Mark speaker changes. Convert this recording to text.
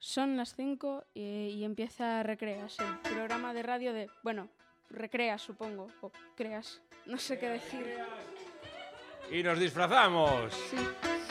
Speaker 1: Son las 5 y empieza Recreas, el programa de radio de... Bueno, Recreas, supongo, o Creas, no sé qué decir.
Speaker 2: Y nos disfrazamos.
Speaker 1: Sí.